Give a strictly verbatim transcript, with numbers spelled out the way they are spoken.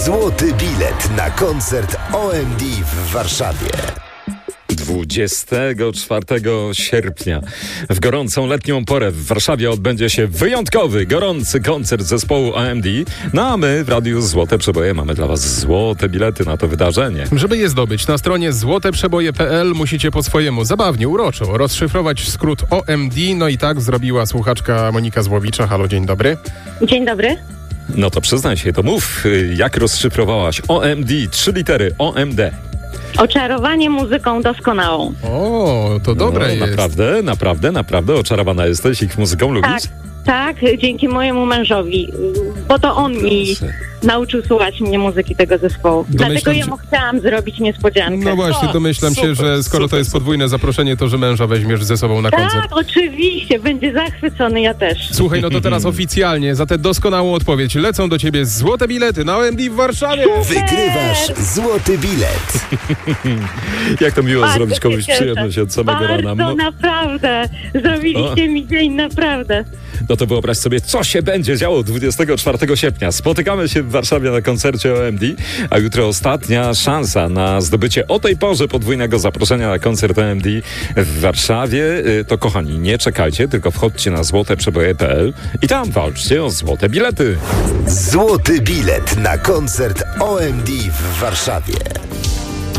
Złoty bilet na koncert O M D w Warszawie. dwudziestego czwartego sierpnia w gorącą letnią porę w Warszawie odbędzie się wyjątkowy, gorący koncert zespołu O M D. No a my w Radiu Złote Przeboje mamy dla was złote bilety na to wydarzenie. Żeby je zdobyć, na stronie złote przeboje kropka p l musicie po swojemu, zabawnie, uroczo, rozszyfrować skrót O M D. No i tak zrobiła słuchaczka Monika Złowicza. Halo, dzień dobry. Dzień dobry. No to przyznaj się, to mów, jak rozszyfrowałaś O M D, trzy litery O M D. Oczarowanie muzyką doskonałą. O, to dobre no, jest. Naprawdę, naprawdę, naprawdę oczarowana jesteś ich muzyką, lubisz? Tak, tak, dzięki mojemu mężowi, bo to on mi Proszę. nauczył słuchać mnie muzyki tego zespołu. Domyślam Dlatego się- jemu chciałam zrobić niespodziankę. No właśnie, O, domyślam się, super, że skoro to super, jest podwójne zaproszenie, to że męża weźmiesz ze sobą na koncert. Tak, oczywiście, będzie zachwycony, ja też. Słuchaj, no to teraz oficjalnie za tę doskonałą odpowiedź lecą do ciebie złote bilety na O M D w Warszawie. Wygrywasz złoty bilet. Jak to miło Bardzo zrobić się komuś cieszę. przyjemność od samego Bardzo, rana. No, naprawdę. Zrobiliście mi dzień, naprawdę. no to wyobraź sobie, co się będzie działo dwudziestego czwartego sierpnia. Spotykamy się w Warszawie na koncercie O M D, a jutro ostatnia szansa na zdobycie o tej porze podwójnego zaproszenia na koncert O M D w Warszawie. Y, To kochani, nie czekajcie, tylko wchodźcie na złote przeboje kropka p l i tam walczcie o złote bilety. Złoty bilet na koncert O M D w Warszawie.